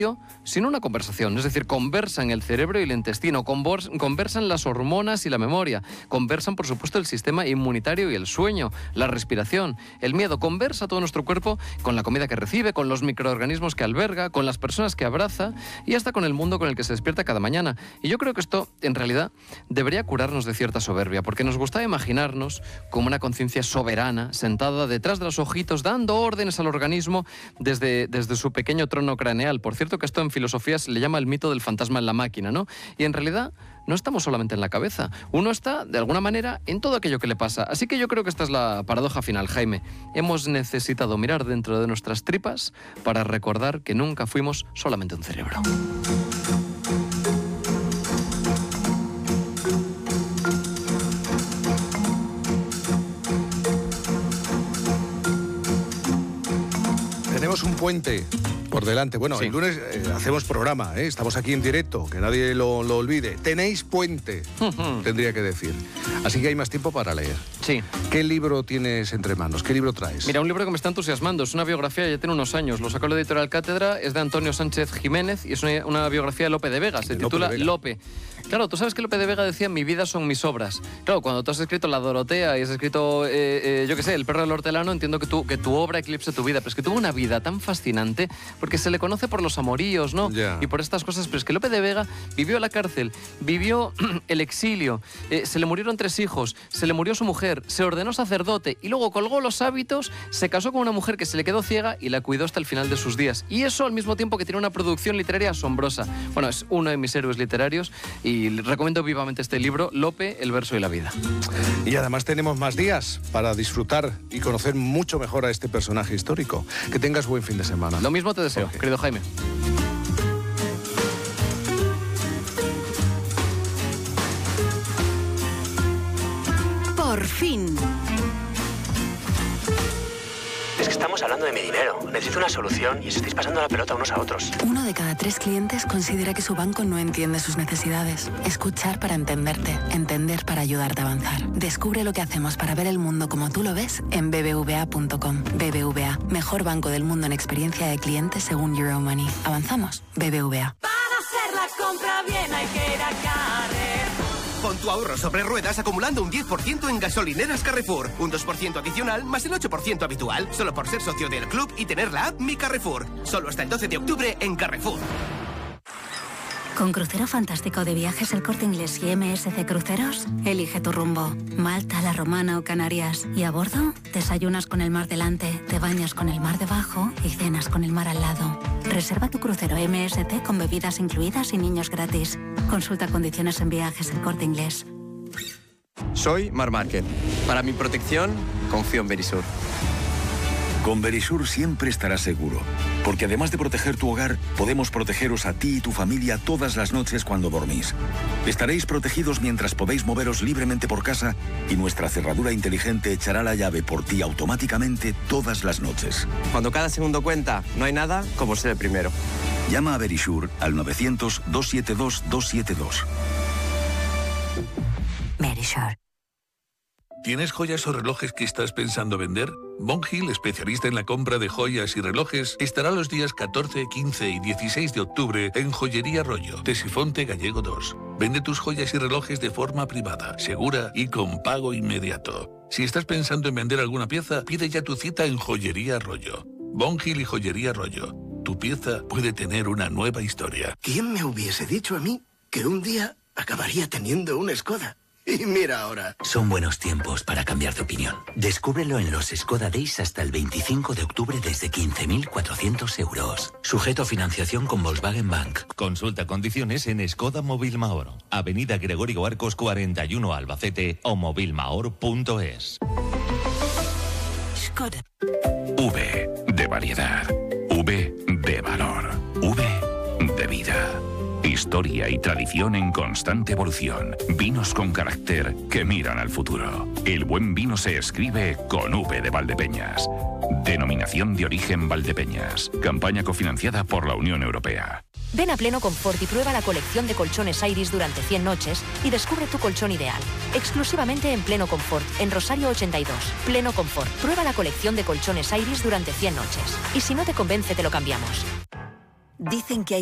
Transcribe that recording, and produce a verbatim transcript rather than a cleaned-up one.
sino una conversación, es decir, conversan el cerebro y el intestino, conversan las hormonas y la memoria, conversan, por supuesto, el sistema inmunitario y el sueño, la respiración, el miedo, conversa todo nuestro cuerpo con la comida que recibe, con los microorganismos que alberga, con las personas que abraza y hasta con el mundo con el que se despierta cada mañana. Y yo creo que esto, en realidad, debería curarnos de cierta soberbia, porque nos gusta imaginarnos como una conciencia soberana, sentada detrás de los ojitos, dando órdenes al organismo desde, desde su pequeño trono craneal. Por cierto, que esto en filosofía se le llama el mito del fantasma en la máquina, ¿no? Y en realidad no estamos solamente en la cabeza. Uno está, de alguna manera, en todo aquello que le pasa. Así que yo creo que esta es la paradoja final, Jaime. Hemos necesitado mirar dentro de nuestras tripas para recordar que nunca fuimos solamente un cerebro. Tenemos un puente por delante. Bueno, sí. El lunes eh, hacemos programa, ¿eh? Estamos aquí en directo, que nadie lo, lo olvide. Tenéis puente, uh-huh. tendría que decir. Así que hay más tiempo para leer. Sí. ¿Qué libro tienes entre manos? ¿Qué libro traes? Mira, un libro que me está entusiasmando. Es una biografía, ya tiene unos años. Lo sacó la editorial Cátedra, es de Antonio Sánchez Jiménez y es una, una biografía de Lope de Vega. Se de titula Lope, Lope. Claro, tú sabes que Lope de Vega decía: mi vida son mis obras. Claro, cuando tú has escrito La Dorotea y has escrito, eh, eh, yo qué sé, El perro del hortelano, entiendo que, tú, que tu obra eclipse tu vida. Pero es que tuvo una vida tan fascinante porque se le conoce por los amoríos, ¿no? Yeah. Y por estas cosas. Pero es que Lope de Vega vivió la cárcel, vivió el exilio, eh, se le murieron tres hijos, se le murió su mujer, se ordenó sacerdote y luego colgó los hábitos, se casó con una mujer que se le quedó ciega y la cuidó hasta el final de sus días. Y eso al mismo tiempo que tiene una producción literaria asombrosa. Bueno, es uno de mis héroes literarios y recomiendo vivamente este libro, Lope, el verso y la vida. Y además tenemos más días para disfrutar y conocer mucho mejor a este personaje histórico. Que tengas buen fin de semana. Lo mismo te deseo, okay. Querido Jaime. Por fin. Es que estamos hablando de mi dinero. Necesito una solución y os estáis pasando la pelota unos a otros. Uno de cada tres clientes considera que su banco no entiende sus necesidades. Escuchar para entenderte. Entender para ayudarte a avanzar. Descubre lo que hacemos para ver el mundo como tú lo ves en b b v a punto com. B B V A, mejor banco del mundo en experiencia de clientes según Euromoney. Avanzamos. B B V A. Para hacer la compra bien hay que ir a Carrefour. Pon tu ahorro sobre ruedas acumulando un diez por ciento en gasolineras Carrefour. Un dos por ciento adicional más el ocho por ciento habitual. Solo por ser socio del club y tener la app Mi Carrefour. Solo hasta el doce de octubre en Carrefour. Con Crucero Fantástico de Viajes El Corte Inglés y M S C Cruceros, elige tu rumbo. Malta, La Romana o Canarias. Y a bordo, desayunas con el mar delante, te bañas con el mar debajo y cenas con el mar al lado. Reserva tu crucero M S C con bebidas incluidas y niños gratis. Consulta condiciones en Viajes El Corte Inglés. Soy Mar Márquez. Para mi protección, confío en Verisur. Con Verisur siempre estarás seguro, porque además de proteger tu hogar, podemos protegeros a ti y tu familia todas las noches cuando dormís. Estaréis protegidos mientras podéis moveros libremente por casa y nuestra cerradura inteligente echará la llave por ti automáticamente todas las noches. Cuando cada segundo cuenta, no hay nada como ser el primero. Llama a Verisur al novecientos, doscientos setenta y dos, doscientos setenta y dos. Verisur. ¿Tienes joyas o relojes que estás pensando vender? Von Hill, especialista en la compra de joyas y relojes, estará los días catorce, quince y dieciséis de octubre en Joyería Rollo, Tesifonte Gallego dos. Vende tus joyas y relojes de forma privada, segura y con pago inmediato. Si estás pensando en vender alguna pieza, pide ya tu cita en Joyería Rollo. Von Hill y Joyería Rollo. Tu pieza puede tener una nueva historia. ¿Quién me hubiese dicho a mí que un día acabaría teniendo una Skoda? Y mira ahora. Son buenos tiempos para cambiar de opinión. Descúbrelo en los Skoda Days hasta el veinticinco de octubre desde quince mil cuatrocientos euros. Sujeto a financiación con Volkswagen Bank. Consulta condiciones en Skoda Mobilmahor. Avenida Gregorio Arcos cuarenta y uno Albacete o mobilmahor punto es. Skoda. V de variedad. V de valor. V de vida. Historia y tradición en constante evolución. Vinos con carácter que miran al futuro. El buen vino se escribe con V de Valdepeñas. Denominación de origen Valdepeñas. Campaña cofinanciada por la Unión Europea. Ven a Pleno Confort y prueba la colección de colchones Iris durante cien noches y descubre tu colchón ideal. Exclusivamente en Pleno Confort, en Rosario ochenta y dos. Pleno Confort. Prueba la colección de colchones Iris durante cien noches. Y si no te convence, te lo cambiamos. Dicen que hay